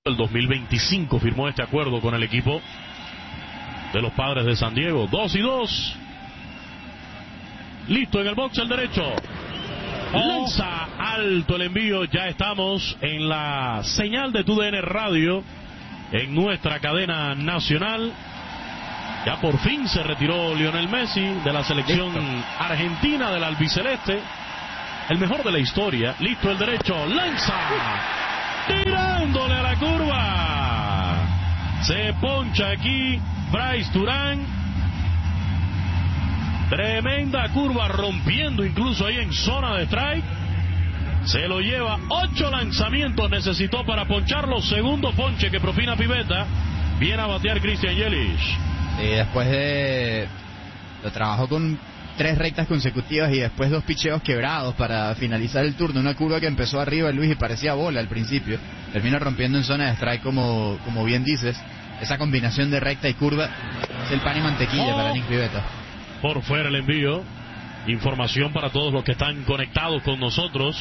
El 2025 firmó este acuerdo con el equipo de los Padres de San Diego. 2-2. Listo en el box el derecho. Lanza alto el envío. Ya estamos en la señal de TUDN Radio, en nuestra cadena nacional. Ya por fin se retiró Lionel Messi de la selección argentina del albiceleste. El mejor de la historia. Listo el derecho. Lanza. Tirándole a la curva. Se poncha aquí Bryce Durán. Tremenda curva, rompiendo incluso ahí en zona de strike. Se lo lleva. 8 lanzamientos necesitó para poncharlo. Segundo ponche que propina Pivetta. Viene a batear Christian Yelich. Después de... Lo trabajó con 3 rectas consecutivas y después 2 picheos quebrados para finalizar el turno. Una curva que empezó arriba, Luis, y parecía bola al principio. Termina rompiendo en zona de strike, como bien dices. Esa combinación de recta y curva es el pan y mantequilla para Nick Pivetta. Por fuera el envío. Información para todos los que están conectados con nosotros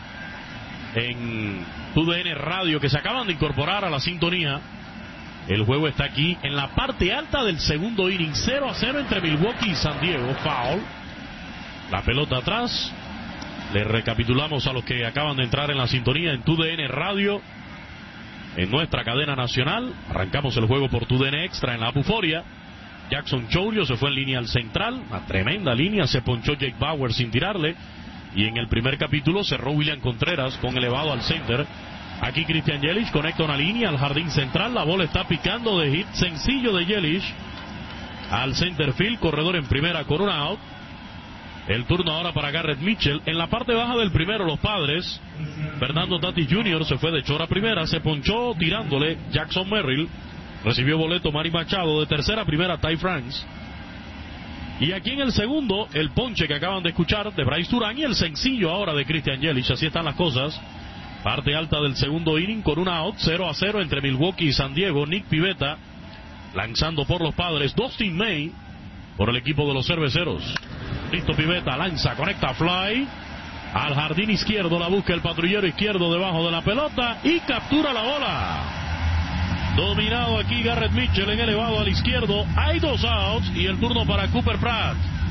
en TUDN Radio, que se acaban de incorporar a la sintonía. El juego está aquí en la parte alta del segundo inning. 0-0 entre Milwaukee y San Diego. Foul. La pelota atrás. Le recapitulamos a los que acaban de entrar en la sintonía en TUDN Radio, en nuestra cadena nacional. Arrancamos el juego por TUDN Extra en la Buforia. Jackson Chourio se fue en línea al central. Una tremenda línea. Se ponchó Jake Bauer sin tirarle. Y en el primer capítulo cerró William Contreras con elevado al center. Aquí Christian Yelich conecta una línea al jardín central. La bola está picando de hit sencillo de Yelich al center field. Corredor en primera con un out. El turno ahora para Garrett Mitchell. En la parte baja del primero, los Padres. Fernando Tatis Jr. se fue de short a primera. Se ponchó tirándole Jackson Merrill. Recibió boleto Manny Machado. De tercera a primera Ty France. Y aquí en el segundo, el ponche que acaban de escuchar de Bryce Durán y el sencillo ahora de Christian Yelich. Así están las cosas. Parte alta del segundo inning con una out. 0-0 entre Milwaukee y San Diego. Nick Pivetta lanzando por los Padres. Dustin May por el equipo de los Cerveceros. Listo Pivetta, lanza, conecta fly al jardín izquierdo. La busca el patrullero izquierdo debajo de la pelota y captura la bola. Dominado aquí Garrett Mitchell en elevado al izquierdo. Hay 2 outs y el turno para Cooper Pratt.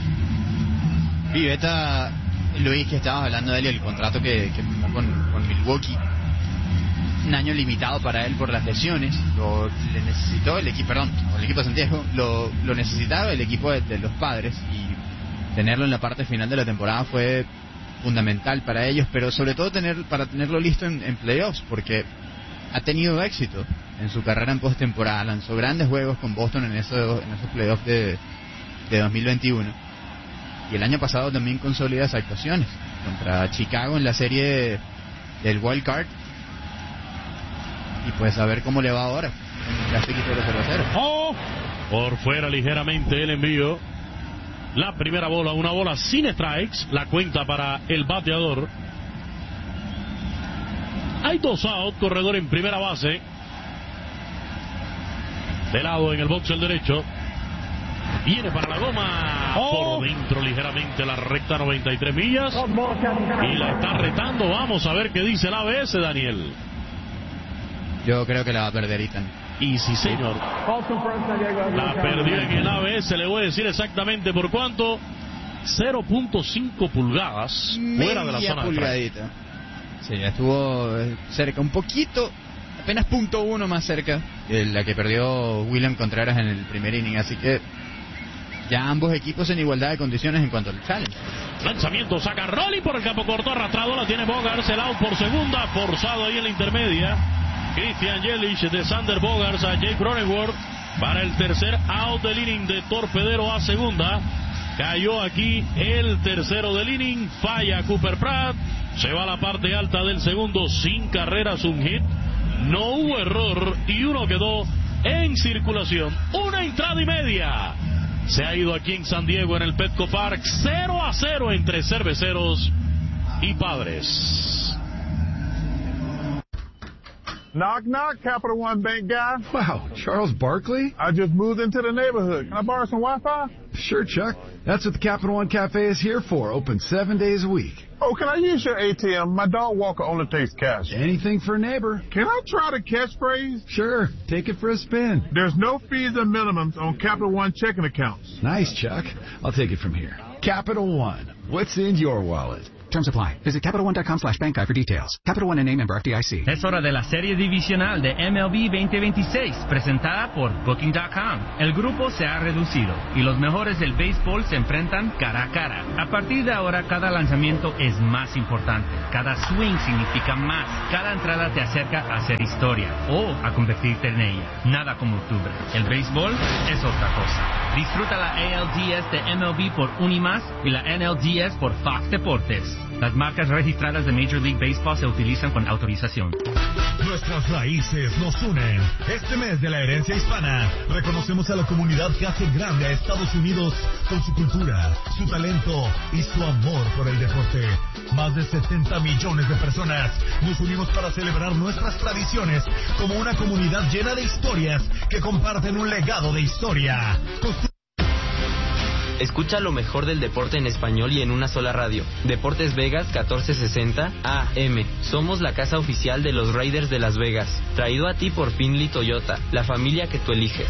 Pivetta, Luis, que estabas hablando de él y el contrato que firmó con Milwaukee. Un año limitado para él por las lesiones. Le necesitó el equipo, el equipo de Santiago, lo necesitaba el equipo de los Padres, y tenerlo en la parte final de la temporada fue fundamental para ellos, pero sobre todo para tenerlo listo en playoffs, porque ha tenido éxito en su carrera en postemporada. Lanzó grandes juegos con Boston en esos playoffs de 2021. Y el año pasado también con sólidas actuaciones contra Chicago en la serie del Wild Card. Y pues a ver cómo le va ahora en este equipo de los Cerveceros. Por fuera ligeramente el envío. La primera bola, una bola sin strikes. La cuenta para el bateador. Hay 2 outs, corredor en primera base. De lado en el box el derecho. Viene para la goma. Por dentro ligeramente la recta, 93 millas. Y la está retando. Vamos a ver qué dice el ABS, Daniel. Yo creo que la va a perder Ethan. Y sí, señor. La perdió en el ABS. Le voy a decir exactamente por cuánto. 0.5 pulgadas fuera de la zona pulgadita. De sí, estuvo cerca, un poquito, apenas 0.1 más cerca de la que perdió William Contreras en el primer inning. Así que ya ambos equipos en igualdad de condiciones en cuanto al challenge. Lanzamiento, saca Rolling por el campo corto, arrastrado, la tiene Bogaerts, el out por segunda, forzado ahí en la intermedia. Christian Yelich de Sander Bogaerts a Jake Cronenworth para el tercer out del inning de torpedero a segunda. Cayó aquí el tercero del inning, falla Cooper Pratt, se va a la parte alta del segundo sin carreras, un hit, no hubo error y uno quedó en circulación. 1 entrada y media. Se ha ido aquí en San Diego en el Petco Park. 0-0 entre Cerveceros y Padres. Knock, knock, Capital One Bank guy. Wow, Charles Barkley? I just moved into the neighborhood. Can I borrow some Wi-Fi? Sure, Chuck. That's what the Capital One Cafe is here for. Open 7 days a week. Oh, can I use your ATM? My dog walker only takes cash. Anything for a neighbor. Can I try the catchphrase? Sure. Take it for a spin. There's no fees or minimums on Capital One checking accounts. Nice, Chuck. I'll take it from here. Capital One. What's in your wallet? Terms apply. Visit CapitalOne.com/bankguy for details. Capital One N.A. member FDIC. Es hora de la serie divisional de MLB 2026, presentada por Booking.com. El grupo se ha reducido y los mejores del béisbol se enfrentan cara a cara. A partir de ahora, cada lanzamiento es más importante. Cada swing significa más. Cada entrada te acerca a hacer historia o a convertirte en ella. Nada como octubre. El béisbol es otra cosa. Disfruta la ALDS de MLB por Unimas y la NLDS por Fox Deportes. Las marcas registradas de Major League Baseball se utilizan con autorización. Nuestras raíces nos unen. Este mes de la herencia hispana, reconocemos a la comunidad que hace grande a Estados Unidos con su cultura, su talento y su amor por el deporte. Más de 70 millones de personas nos unimos para celebrar nuestras tradiciones como una comunidad llena de historias que comparten un legado de historia. Escucha lo mejor del deporte en español y en una sola radio. Deportes Vegas 1460 AM. Somos la casa oficial de los Raiders de Las Vegas. Traído a ti por Findlay Toyota, la familia que tú eliges.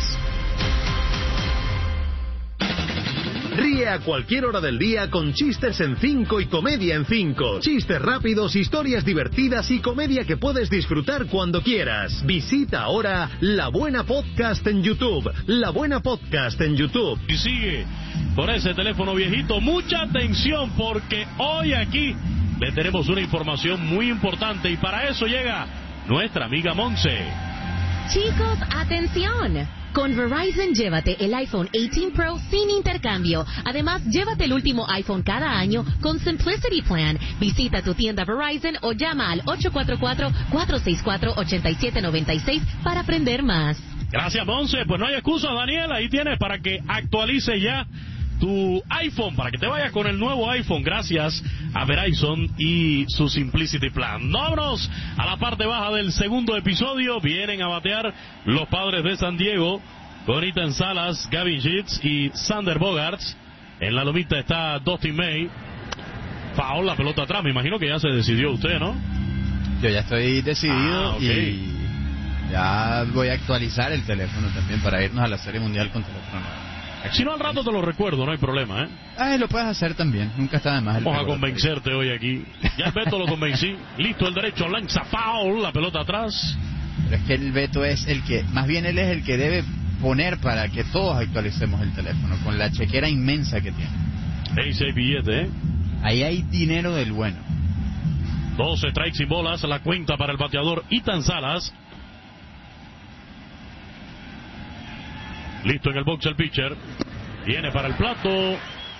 Ríe a cualquier hora del día con chistes en 5 y comedia en 5. Chistes rápidos, historias divertidas y comedia que puedes disfrutar cuando quieras. Visita ahora La Buena Podcast en YouTube. La Buena Podcast en YouTube. Y sigue con ese teléfono viejito. Mucha atención porque hoy aquí le tenemos una información muy importante y para eso llega nuestra amiga Monse. Chicos, atención. Con Verizon, llévate el iPhone 18 Pro sin intercambio. Además, llévate el último iPhone cada año con Simplicity Plan. Visita tu tienda Verizon o llama al 844-464-8796 para aprender más. Gracias, Monse. Pues no hay excusa, Daniel. Ahí tienes para que actualice ya tu iPhone, para que te vayas con el nuevo iPhone gracias a Verizon y su Simplicity Plan. Vámonos a la parte baja del segundo episodio. Vienen a batear los Padres de San Diego con Ethan Salas, Gavin Sheets y Sander Bogaerts. En la lomita está Dustin May. Foul, la pelota atrás. Me imagino que ya se decidió usted, ¿no? Yo ya estoy decidido y ya voy a actualizar el teléfono también para irnos a la Serie Mundial con teléfono nuevo. Si no, al rato te lo recuerdo, no hay problema, ¿eh? Lo puedes hacer también, nunca está de más. Vamos a convencerte hoy aquí. Ya el Beto lo convencí. Listo el derecho, lanza foul, la pelota atrás. Pero es que el Beto es el que, más bien él es el que debe poner para que todos actualicemos el teléfono, con la chequera inmensa que tiene. 6 billetes, ¿eh? Ahí hay dinero del bueno. 12 strikes y bolas, la cuenta para el bateador Ethan Salas. Listo en el box el pitcher. Viene para el plato.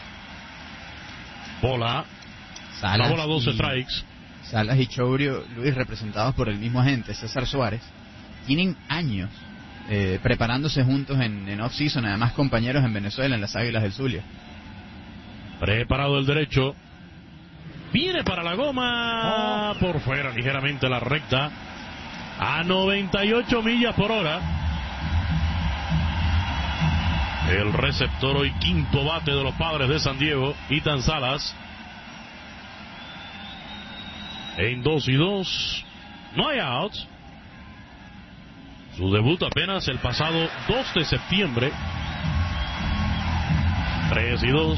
Bola. Salas la bola 12 strikes. Salas y Chourio, Luis, representados por el mismo agente, César Suárez, tienen años preparándose juntos en off-season, además compañeros en Venezuela, en las Águilas del Zulia. Preparado el derecho. Viene para la goma. Por fuera, ligeramente la recta. A 98 millas por hora. El receptor hoy quinto bate de los Padres de San Diego, Ethan Salas. En 2-2. No hay outs. Su debut apenas el pasado 2 de septiembre. 3-2.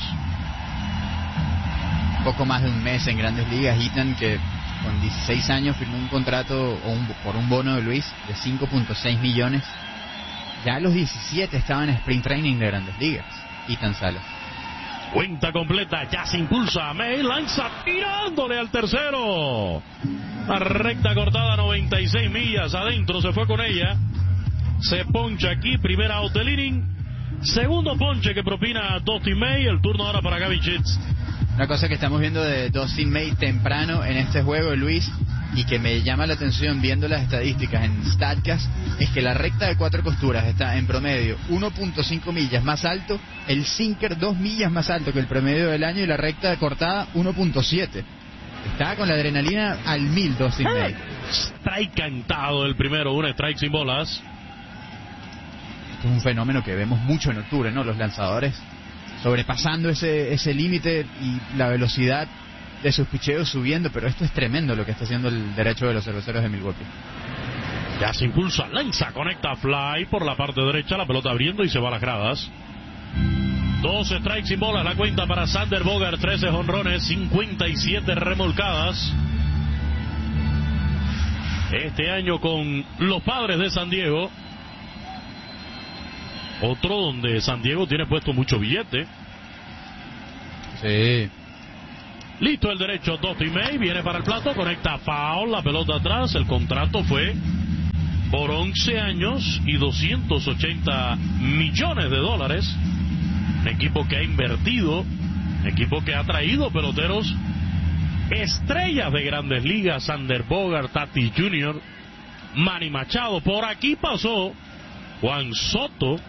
Poco más de un mes en Grandes Ligas. Ethan, que con 16 años firmó un contrato por un bono de Luis de 5.6 millones. Ya a los 17 estaban en Spring Training de Grandes Ligas. Ethan Salas. Cuenta completa, ya se impulsa. May lanza tirándole al tercero. La recta cortada, 96 millas. Adentro se fue con ella. Se poncha aquí, primera out del inning. Segundo ponche que propina Dustin May. El turno ahora para Gavin Sheets. Una cosa que estamos viendo de Dustin May temprano en este juego, Luis, y que me llama la atención viendo las estadísticas en StatCast, es que la recta de 4 costuras está en promedio 1.5 millas más alto, el sinker 2 millas más alto que el promedio del año y la recta de cortada 1.7. Está con la adrenalina al 1000 Dustin May. Strike cantado el primero, un strike sin bolas. Esto es un fenómeno que vemos mucho en octubre, ¿no? Los lanzadores sobrepasando ese límite y la velocidad de sus picheos subiendo, pero esto es tremendo lo que está haciendo el derecho de los cerveceros de Milwaukee. Ya se impulsa, lanza, conecta fly por la parte derecha, la pelota abriendo y se va a las gradas. 2 strikes sin bolas, la cuenta para Xander Bogaerts, 13 jonrones, 57 remolcadas. Este año con los Padres de San Diego. Otro donde San Diego tiene puesto mucho billete. Sí. Listo el derecho, Dusty May, viene para el plato, conecta foul, la pelota atrás, el contrato fue por 11 años y $280 millones. Un equipo que ha invertido, un equipo que ha traído peloteros estrellas de grandes ligas, Xander Bogaerts, Tatis Jr., Manny Machado, por aquí pasó Juan Soto.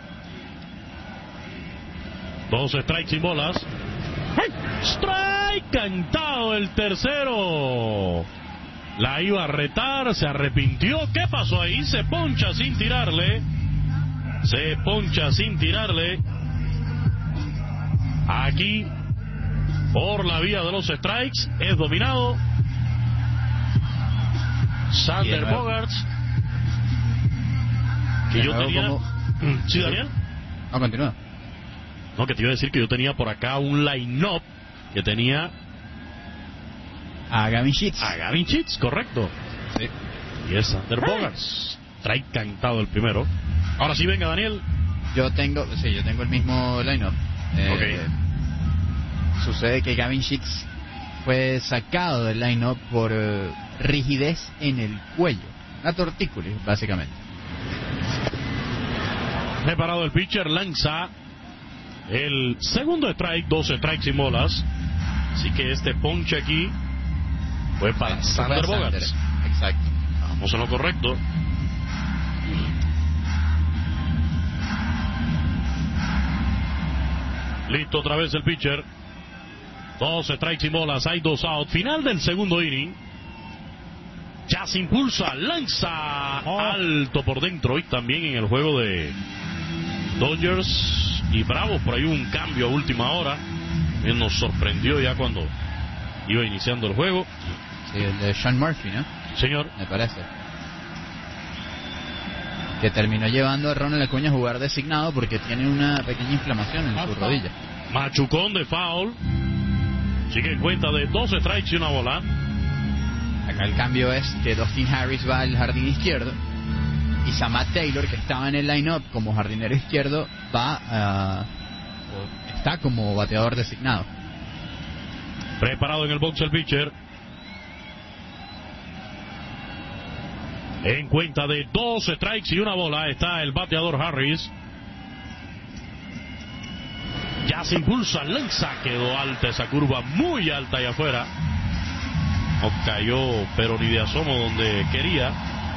2 strikes sin bolas. Strike, cantado el tercero. La iba a retar, se arrepintió. ¿Qué pasó ahí? Se poncha sin tirarle. Aquí, por la vía de los strikes, es dominado Xander Bogaerts. Que yo tenía... ¿Sí, Daniel? No, continúa. No, que te iba a decir que yo tenía por acá un line-up que tenía a Gavin Sheets. Correcto. Sí. Y es Xander Bogaerts. Trae cantado el primero. Ahora sí, venga, Daniel. Yo tengo el mismo line-up. Sucede que Gavin Sheets fue sacado del line-up por rigidez en el cuello. Una tortícolis, básicamente. Preparado el pitcher, lanza el segundo strike, 2 strikes sin bolas. Así que este ponche aquí fue para Xander Bogaerts. Exacto. Vamos en lo correcto. Listo otra vez el pitcher. 2 strikes sin bolas, hay 2 out. Final del segundo inning. Ya se impulsa, lanza alto por dentro. Y también en el juego de Dodgers y Bravos, por ahí un cambio a última hora. Él nos sorprendió ya cuando iba iniciando el juego. Sí, el de Sean Murphy, ¿no? Señor. Me parece. Que terminó llevando a Ronald Acuña a jugar designado porque tiene una pequeña inflamación en su rodilla. Machucón de foul. Sigue en cuenta de 2 strikes y una bola. Acá el cambio es que Dustin Harris va al jardín izquierdo y Samad Taylor, que estaba en el line-up como jardinero izquierdo, está como bateador designado. Preparado en el box el pitcher. En cuenta de 2 strikes y una bola está el bateador Harris. Ya se impulsa, lanza, quedó alta esa curva, muy alta allá afuera. No cayó, pero ni de asomo donde quería.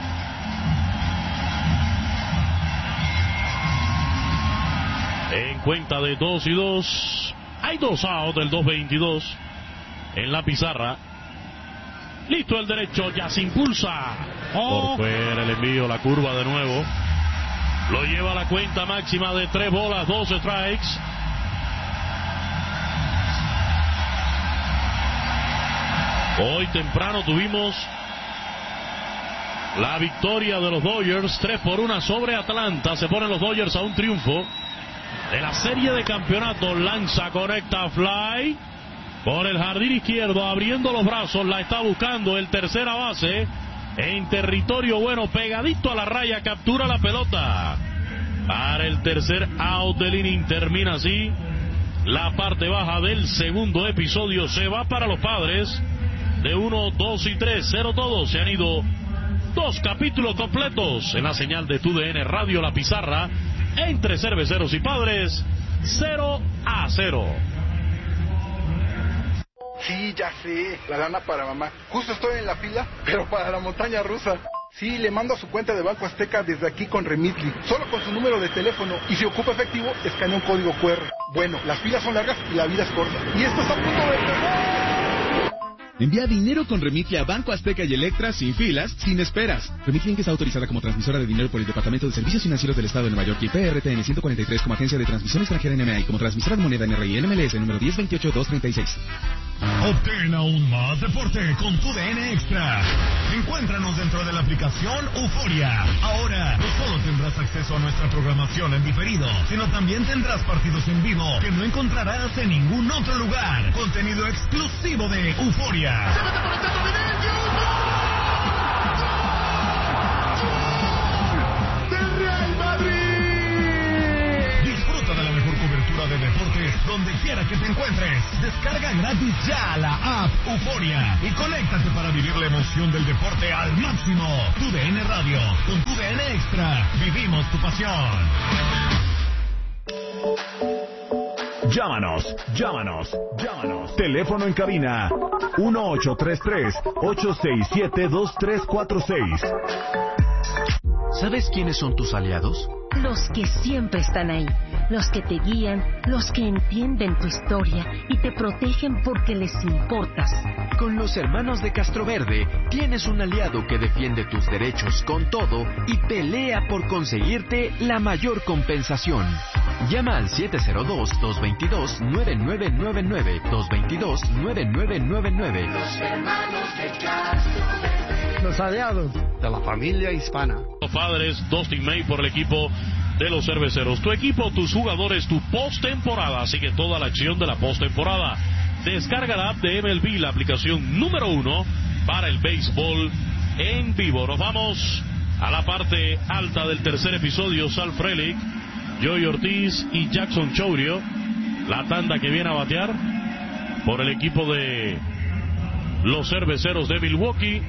En cuenta de 2 y 2. Hay 2 out del 2-22 en la pizarra. Listo el derecho, ya se impulsa. Por fuera el envío, la curva de nuevo. Lo lleva a la cuenta máxima de 3 bolas, 2 strikes. Hoy temprano tuvimos la victoria de los Dodgers, 3-1 sobre Atlanta. Se ponen los Dodgers a un triunfo de la serie de campeonato. Lanza, conecta, fly por el jardín izquierdo, abriendo los brazos, la está buscando el tercera base en territorio bueno, pegadito a la raya, captura la pelota para el tercer out del inning. Termina así la parte baja del segundo episodio. Se va para los Padres de 1, 2 y 3, 0 todos. Se han ido 2 capítulos completos en la señal de TUDN Radio La Pizarra, entre Cerveceros y Padres, 0-0. Sí, ya sé, la lana para mamá. Justo estoy en la fila, pero para la montaña rusa. Sí, le mando a su cuenta de Banco Azteca desde aquí con Remitly, solo con su número de teléfono, y si ocupa efectivo, escanea un código QR. Bueno, las filas son largas y la vida es corta. Y esto está a punto de... Envía dinero con Remitly a Banco Azteca y Electra sin filas, sin esperas. Remitly, que está autorizada como transmisora de dinero por el Departamento de Servicios Financieros del Estado de Nueva York y PRTN 143 como agencia de transmisión extranjera NMA y como transmisora de moneda NRI NMLS número 1028-236. Obtén aún más deporte con tu DN Extra. Encuéntranos dentro de la aplicación Euforia. Ahora no solo tendrás acceso a nuestra programación en diferido, sino también tendrás partidos en vivo que no encontrarás en ningún otro lugar. Contenido exclusivo de Euforia. ¡Del Real Madrid! Disfruta de la mejor cobertura de deportes donde quiera que te encuentres. Descarga gratis ya la app Euforia y conéctate para vivir la emoción del deporte al máximo. Tu DN Radio, con tu DN Extra, vivimos tu pasión. Llámanos. Teléfono en cabina 1833-867-2346. ¿Sabes quiénes son tus aliados? Los que siempre están ahí, los que te guían, los que entienden tu historia y te protegen porque les importas. Con los hermanos de Castroverde tienes un aliado que defiende tus derechos con todo y pelea por conseguirte la mayor compensación. Llama al 702-222-9999, 222-9999. Los hermanos de Castroverde. Los aliados de la familia hispana. Los padres, Dustin May por el equipo de los Cerveceros. Tu equipo, tus jugadores, tu postemporada. Sigue toda la acción de la postemporada. Descarga la app de MLB, la aplicación número 1 para el béisbol en vivo. Nos vamos a la parte alta del tercer episodio. Sal Frelick, Joey Ortiz y Jackson Chourio. La tanda que viene a batear por el equipo de los Cerveceros de Milwaukee.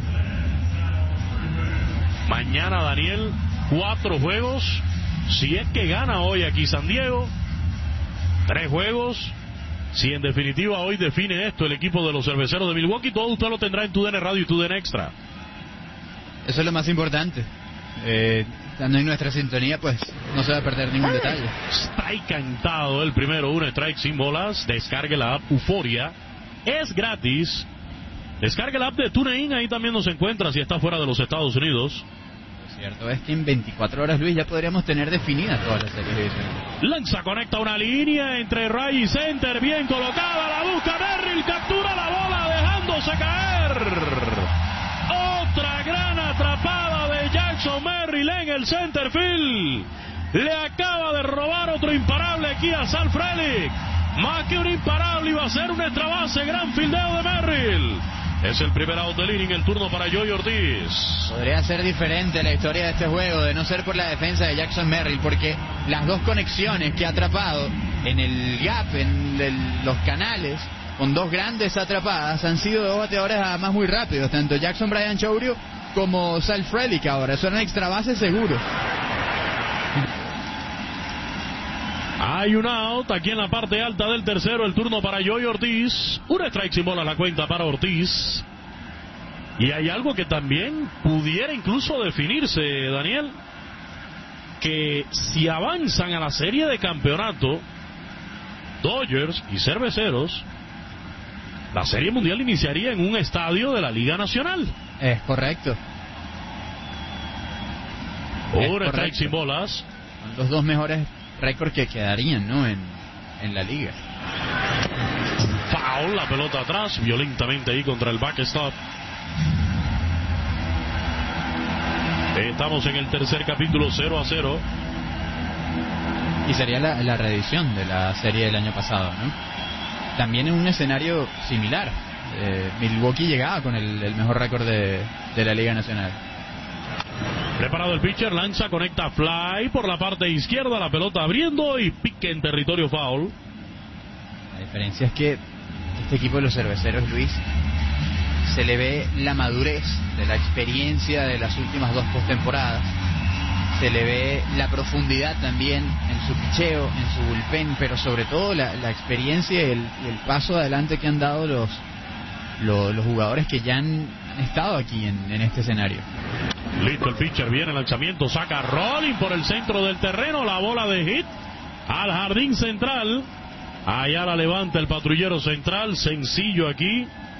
Mañana, Daniel, 4 juegos. Si es que gana hoy aquí San Diego, 3 juegos. Si en definitiva hoy define esto el equipo de los Cerveceros de Milwaukee, todo usted lo tendrá en tu DN Radio y tu DN Extra. Eso es lo más importante. Estando en nuestra sintonía, pues no se va a perder ningún detalle. Strike cantado el primero, un strike sin bolas. Descargue la app Euforia. Es gratis. Descargue la app de TuneIn, ahí también nos encuentra si está fuera de los Estados Unidos. Lo cierto es que en 24 horas, Luis, ya podríamos tener definidas todas las series. Lanza, conecta una línea entre Ray y center, bien colocada, la busca Merrill, captura la bola dejándose caer. Otra gran atrapada de Jackson Merrill en el center field. Le acaba de robar otro imparable aquí a Sal Frelick. Más que un imparable, iba a ser un extra base, gran fildeo de Merrill. Es el primer out del inning, el turno para Joey Ortiz. Podría ser diferente la historia de este juego, de no ser por la defensa de Jackson Merrill, porque las dos conexiones que ha atrapado en el gap, en los canales, con dos grandes atrapadas, han sido dos bateadores además muy rápidos, tanto Jackson Brian Chourio como Sal Frelick ahora, son extra bases seguros. Hay un out aquí en la parte alta del tercero, el turno para Joey Ortiz. Un strike sin bola la cuenta para Ortiz. Y hay algo que también pudiera incluso definirse, Daniel, que si avanzan a la serie de campeonato, Dodgers y Cerveceros, la serie mundial iniciaría en un estadio de la Liga Nacional. Es correcto. Un strike sin bolas. Son los dos mejores récord que quedarían, ¿no? En la liga. Foul, la pelota atrás, violentamente ahí contra el backstop. Estamos en el tercer capítulo, 0-0. Y sería la reedición de la serie del año pasado, ¿no? También en un escenario similar. Milwaukee llegaba con el mejor récord de la Liga Nacional. Preparado el pitcher, lanza, conecta fly por la parte izquierda, la pelota abriendo y pique en territorio foul. La diferencia es que este equipo de los Cerveceros, Luis, se le ve la madurez de la experiencia de las últimas dos postemporadas. Se le ve la profundidad también en su picheo, en su bullpen, pero sobre todo la experiencia y el paso adelante que han dado los jugadores que ya han estado aquí en este escenario. Listo el pitcher, viene el lanzamiento, saca Rolling por el centro del terreno, la bola de hit al jardín central. Allá la levanta el patrullero central, sencillo aquí.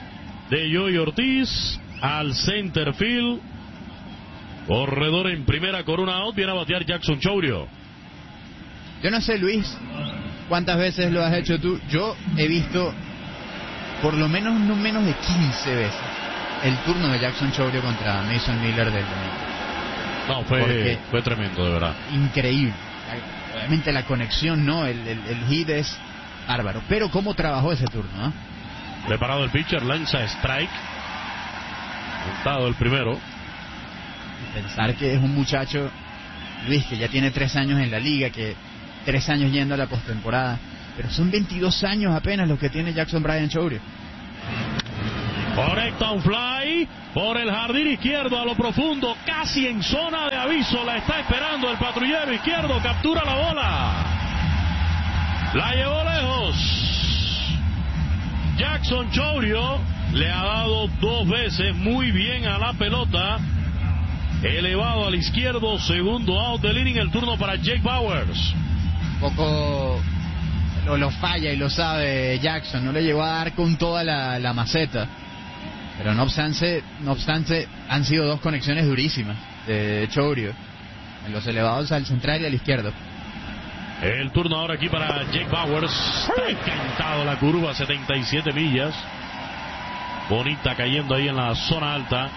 de Joey Ortiz al center field. Corredor en primera con una out. Viene a batear Jackson Chourio. Yo no sé, Luis, cuántas veces lo has hecho tú. Yo he visto por lo menos no menos de 15 veces el turno de Jackson Chourio contra Mason Miller del domingo. No, fue tremendo, de verdad. Increíble. Obviamente la conexión, ¿no? El hit es bárbaro. Pero cómo trabajó ese turno, ¿no? Preparado el pitcher, lanza strike. Montado el primero. Pensar que es un muchacho, Luis, que ya tiene 3 años en la liga, que 3 años yendo a la postemporada, pero son 22 años apenas los que tiene Jackson Bryant Chourio. Conecta un fly por el jardín izquierdo a lo profundo, casi en zona de aviso. La está esperando el patrullero izquierdo, captura la bola, la llevó lejos. Jackson Chourio le ha dado 2 veces muy bien a la pelota. Elevado al izquierdo, segundo out del inning, el turno para Jake Bauers. Un poco lo falla y lo sabe Jackson, no le llegó a dar con toda la maceta. Pero no obstante, han sido 2 conexiones durísimas de Chourio, en los elevados al central y al izquierdo. El turno ahora aquí para Jake Bauers. Está encantado la curva, 77 millas. Bonita cayendo ahí en la zona alta.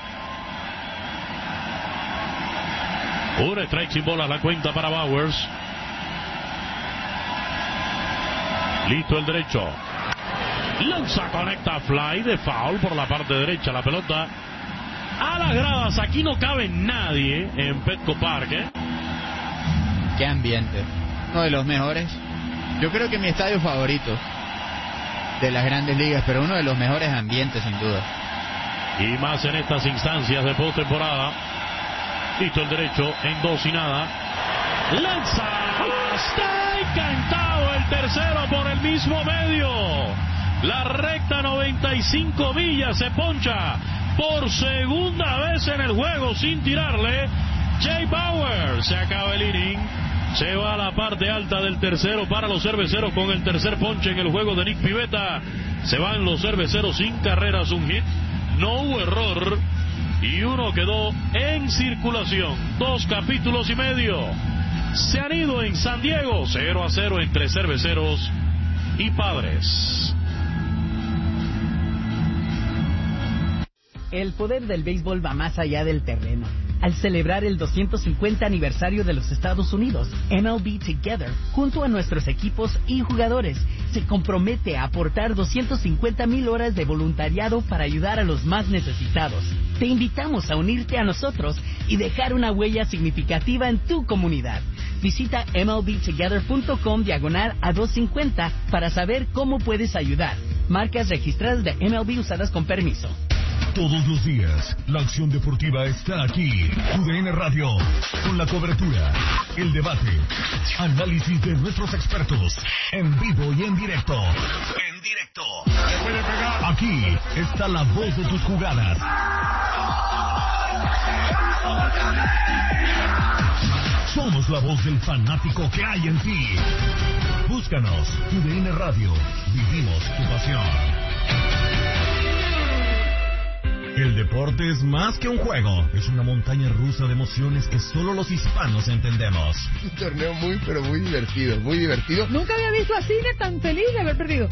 Un strike sin bolas, la cuenta para Bauers. Listo el derecho. Lanza, conecta fly de foul por la parte derecha. La pelota a las gradas. Aquí no cabe nadie en Petco Park, ¿eh? Qué ambiente. Uno de los mejores. Yo creo que mi estadio favorito de las grandes ligas, pero uno de los mejores ambientes sin duda. Y más en estas instancias de postemporada. Listo el derecho en 2 y nada. Lanza. Está encantado el tercero por el mismo medio. La recta 95 millas, se poncha por segunda vez en el juego sin tirarle. Jay Bauer, se acaba el inning. Se va a la parte alta del tercero para los cerveceros con el tercer ponche en el juego de Nick Pivetta. Se van los cerveceros sin carreras, un hit. No hubo error. Y uno quedó en circulación. 2 capítulos y medio. Se han ido en San Diego. 0-0 entre cerveceros y Padres. El poder del béisbol va más allá del terreno. Al celebrar el 250 aniversario de los Estados Unidos, MLB Together, junto a nuestros equipos y jugadores, se compromete a aportar 250,000 horas de voluntariado para ayudar a los más necesitados. Te invitamos a unirte a nosotros y dejar una huella significativa en tu comunidad. Visita MLBtogether.com/a250 para saber cómo puedes ayudar. Marcas registradas de MLB usadas con permiso. Todos los días, la acción deportiva está aquí. TUDN Radio, con la cobertura, el debate, análisis de nuestros expertos, en vivo y en directo. Aquí está la voz de tus jugadas. Somos la voz del fanático que hay en ti. Búscanos, TUDN Radio, vivimos tu pasión. El deporte es más que un juego, es una montaña rusa de emociones que solo los hispanos entendemos. Un torneo muy, pero muy divertido, muy divertido. Nunca había visto a Cine tan feliz de haber perdido.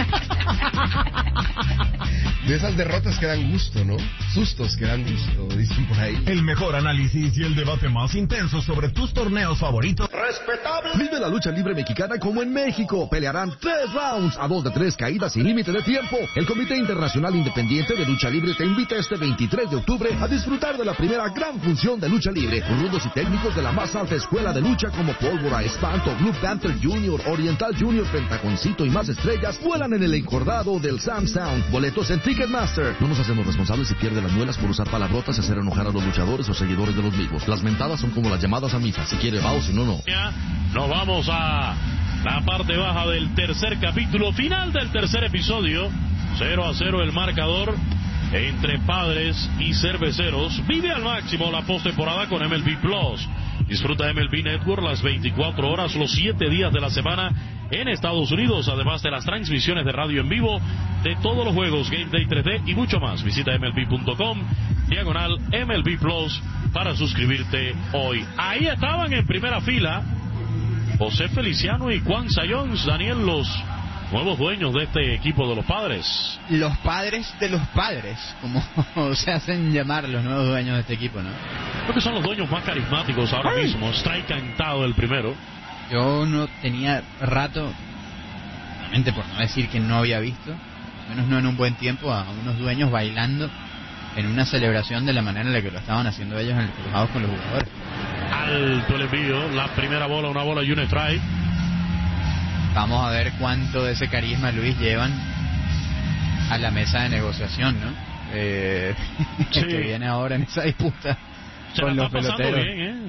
De esas derrotas que dan gusto, ¿no? Sustos que dan gusto, dicen por ahí. El mejor análisis y el debate más intenso sobre tus torneos favoritos. ¡Respetable! Vive la lucha libre mexicana como en México. Pelearán 3 rounds a 2 de 3 caídas sin límite de tiempo. El Comité Internacional Independiente de Lucha Libre te invita este 23 de octubre a disfrutar de la primera gran función de lucha libre. Rudos y técnicos de la más alta escuela de lucha como Pólvora, Espanto, Blue Panther Jr., Oriental Jr., Pentaconcito y más estrellas vuelan en el encordado del Sam Sound. Boletos en Ticketmaster. No nos hacemos responsables si pierde las muelas por usar palabrotas y hacer enojar a los luchadores o seguidores de los mismos. Las mentadas son como las llamadas a misa. Si quiere va o si no, no. Nos vamos a la parte baja del tercer capítulo, final del tercer episodio. 0-0 el marcador entre padres y cerveceros. Vive al máximo la postemporada con MLB Plus. Disfruta MLB Network las 24 horas, los 7 días de la semana en Estados Unidos, además de las transmisiones de radio en vivo de todos los juegos, Game Day 3D y mucho más. Visita MLB.com/MLB Plus para suscribirte hoy. Ahí estaban en primera fila José Feliciano y Juan Sayons, Daniel, los nuevos dueños de este equipo de los Padres. Los padres de los padres, como se hacen llamar los nuevos dueños de este equipo, ¿no? Creo que son los dueños más carismáticos ahora mismo. Está encantado el primero. Yo no tenía rato, realmente por no decir que no había visto, al menos no en un buen tiempo, a unos dueños bailando en una celebración de la manera en la que lo estaban haciendo ellos cruzados con los jugadores. Alto el envío, la primera bola, una bola y un strike. Vamos a ver cuánto de ese carisma, Luis, llevan a la mesa de negociación, ¿no? Sí. Que viene ahora en esa disputa Se con la los está pasando peloteros. bien,